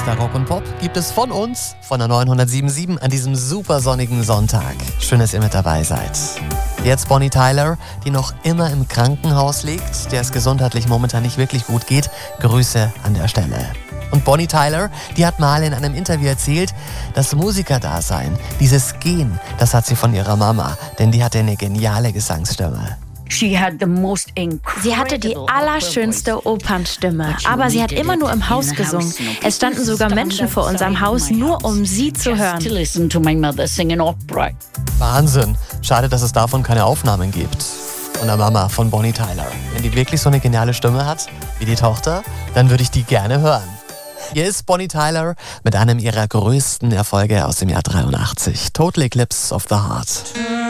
bei Rock und Pop gibt es von uns, von der 907.7 an diesem super sonnigen Sonntag. Schön, dass ihr mit dabei seid. Jetzt Bonnie Tyler, die noch immer im Krankenhaus liegt, der es gesundheitlich momentan nicht wirklich gut geht. Grüße an der Stelle. Und Bonnie Tyler, die hat mal in einem Interview erzählt, das Musikerdasein, dieses Gen, das hat sie von ihrer Mama, denn die hatte eine geniale Gesangsstimme. Sie hatte die allerschönste Opernstimme, aber sie hat immer nur im Haus gesungen. Es standen sogar Menschen vor unserem Haus, nur um sie zu hören. Wahnsinn. Schade, dass es davon keine Aufnahmen gibt. Von der Mama von Bonnie Tyler. Wenn die wirklich so eine geniale Stimme hat, wie die Tochter, dann würde ich die gerne hören. Hier ist Bonnie Tyler mit einem ihrer größten Erfolge aus dem Jahr 83. Total Eclipse of the Heart.